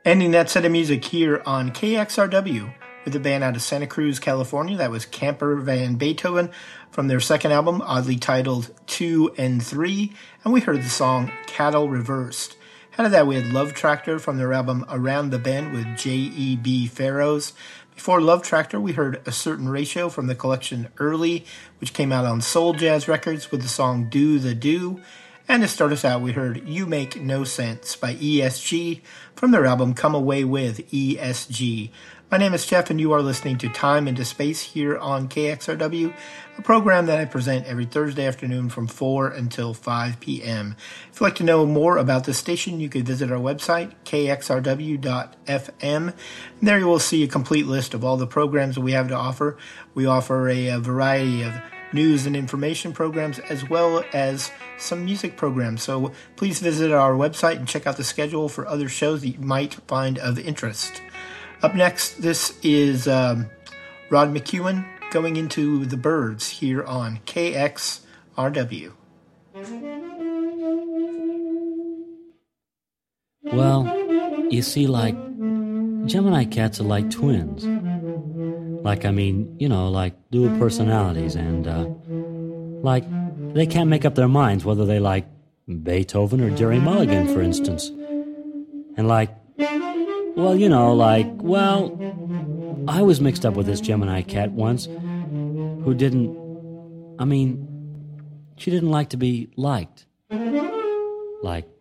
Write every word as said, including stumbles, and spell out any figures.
Ending that set of music here on K X R W with a band out of Santa Cruz, California. That was Camper Van Beethoven from their second album, oddly titled two and three. And we heard the song Cattle Reversed. Out of that, we had Love Tractor from their album Around the Bend with J E B Pharaohs. Before Love Tractor, we heard A Certain Ratio from the collection Early, which came out on Soul Jazz Records with the song Do the Do. And to start us out, we heard You Make No Sense by E S G from their album Come Away With E S G. My name is Jeff, and you are listening to Time into Space here on K X R W, a program that I present every Thursday afternoon from four until five p.m. If you'd like to know more about this station, you can visit our website, k x r w dot f m. And there you will see a complete list of all the programs that we have to offer. We offer a, a variety of news and information programs as well as some music programs. So please visit our website and check out the schedule for other shows that you might find of interest. Up next, this is um, Rod McEwen going into The Byrds here on K X R W. Well, you see, like, Gemini cats are like twins. Like, I mean, you know, like dual personalities, and, uh, like, they can't make up their minds whether they like Beethoven or Jerry Mulligan, for instance. And, like, well, you know, like, well, I was mixed up with this Gemini cat once who didn't, I mean, she didn't like to be liked. Like,